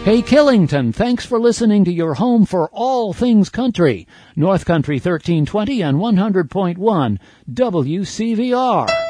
Hey, Killington, thanks for listening to your home for all things country. North Country 1320 and 100.1 WCVR.